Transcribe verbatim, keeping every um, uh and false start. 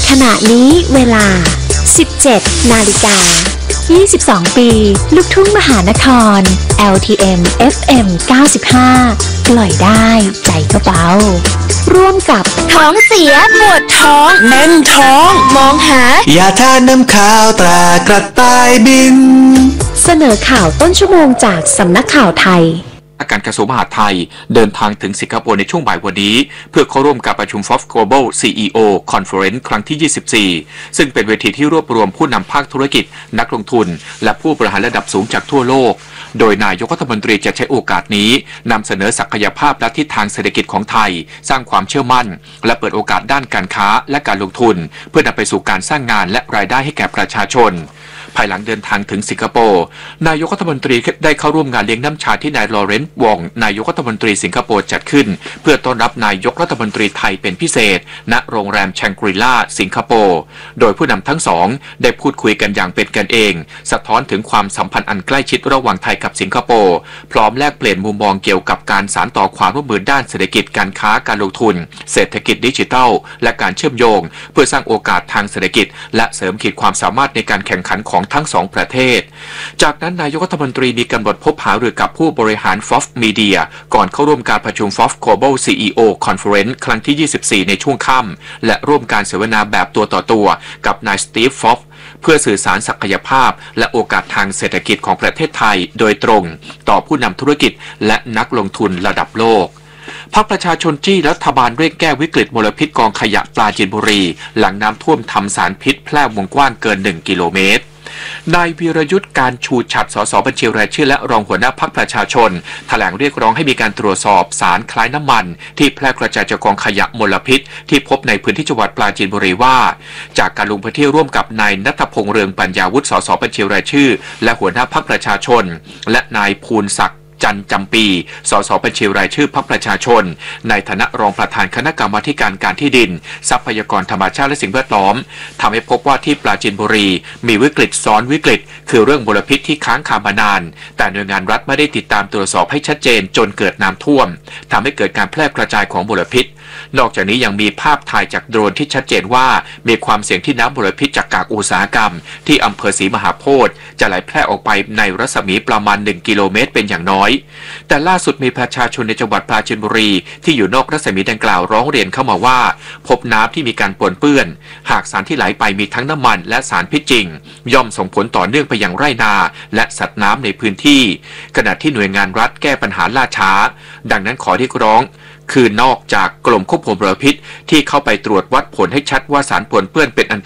ขณะนี้เวลา สิบเจ็ดนาฬิกายี่สิบสอง ปีลูกทุ่งมหานคร แอล ที เอ็ม เอฟ เอ็ม เก้าสิบห้า ปล่อยได้ใจก็เบาร่วมกับท้องเสียปวดท้องแน่นท้องมองหายาทาน้ำขาวตรากระต่ายบินเสนอข่าวต้นชั่วโมงจากสำนักข่าวไทยการกระทรวงมหาดไทยเดินทางถึงสิงคโปร์ในช่วงบ่ายวันนี้เพื่อเข้าร่วมการประชุม เอฟ โอ Global ซี อี โอ Conference ครั้งที่ ยี่สิบสี่ ซึ่งเป็นเวทีที่รวบรวมผู้นำภาคธุรกิจนักลงทุนและผู้บริหารระดับสูงจากทั่วโลกโดยนายกรัฐมนตรีจะใช้โอกาสนี้นำเสนอศักยภาพและทิศทางเศรษฐกิจของไทยสร้างความเชื่อมั่นและเปิดโอกาสด้านการค้าและการลงทุนเพื่อนำไปสู่การสร้างงานและรายได้ให้แก่ประชาชนภายหลังเดินทางถึงสิงคโปร์นายกรัฐมนตรีได้เข้าร่วมงานเลี้ยงน้ำชาที่นายลอเรนซ์วองนายกรัฐมนตรีสิงคโปร์จัดขึ้นเพื่อต้อนรับนายกรัฐมนตรีไทยเป็นพิเศษณโรงแรมแชงกรีล่าสิงคโปร์โดยผู้นำทั้งสองได้พูดคุยกันอย่างเป็นกันเองสะท้อนถึงความสัมพันธ์อันใกล้ชิดระหว่างไทยกับสิงคโปร์พร้อมแลกเปลี่ยนมุมมองเกี่ยวกับการสานต่อความร่วมมือด้านเศรษฐกิจการค้าการลงทุนเศรษฐกิจดิจิทัลและการเชื่อมโยงเพื่อสร้างโอกาสทางเศรษฐกิจและเสริมขีดความสามารถในการแข่งขันของทั้งสองประเทศจากนั้นนายกรัฐมนตรีมีกำหนดพบหารือกับผู้บริหาร เอฟ Media ก่อนเข้าร่วมการประชุม เอฟ Global ซี อี โอ Conference ครั้งที่ ยี่สิบสี่ ในช่วงค่ำและร่วมการเสวนาแบบตัวต่อตัวกับนายสตีฟ ฟอฟเพื่อสื่อสารศักยภาพและโอกาสทางเศรษฐกิจของประเทศไทยโดยตรงต่อผู้นำธุรกิจและนักลงทุนระดับโลกพรรคประชาชนจี้รัฐบาลเร่งแก้วิกฤตมลพิษกองขยะปราจีนบุรีหลังน้ำท่วมทำสารพิษแพร่วงกว้างเกินหนึ่งกิโลเมตรนายวีรยุทธ์การชูฉัตรสสบัญชีรายชื่อและรองหัวหน้าพรรคประชาชนแถลงเรียกร้องให้มีการตรวจสอบสารคล้ายน้ำมันที่แพร่กระจายจากกองขยะมลพิษที่พบในพื้นที่จังหวัดปราจีนบุรีว่าจากการลงพื้นที่ร่วมกับนายณัฐพงษ์เรืองปัญญาวุฒิสสบัญชีรายชื่อและหัวหน้าพรรคประชาชนและนายภูลศักดิ์จันจำปีสสบัญชีรายชื่อพรรคประชาชนในฐานะรองประธานคณะกรรมาการการที่ดินทรัพยากรธรรมชาติและสิ่งแวดล้อมทำให้พบว่าที่ปราจีนบุรีมีวิกฤตซ้อนวิกฤตคือเรื่องมลพิษที่ค้างคามานานแต่หน่วยงานรัฐไม่ได้ติดตามตรวจสอบให้ชัดเจนจนเกิดน้ำท่วมทำให้เกิดการแพร่กระจายของมลพิษนอกจากนี้ยังมีภาพถ่ายจากโดรนที่ชัดเจนว่ามีความเสี่ยงที่น้ำมลพิษจากกากอุตสาหกรรมที่อำเภอศรีมหาโพธิ์จะไหลแพร่ออกไปในรัศมีประมาณหนึ่งกิโลเมตรเป็นอย่างน้อยแต่ล่าสุดมีประชาชนในจังหวัดปราจีนบุรีที่อยู่นอกรัศมีดังกล่าวร้องเรียนเข้ามาว่าพบน้ำที่มีการปนเปื้อนหากสารที่ไหลไปมีทั้งน้ำมันและสารพิษจริงย่อมส่งผลต่อเนื่องไปยังไร่นาและสัตว์น้ำในพื้นที่ขณะที่หน่วยงานรัฐแก้ปัญหาล่าช้าดังนั้นขอเรียกร้องคือนอกจากกรมควบคุมมลพิษที่เข้าไปตรวจวัดผลให้ชัดว่าสารปนเปื้อนเป็นอันต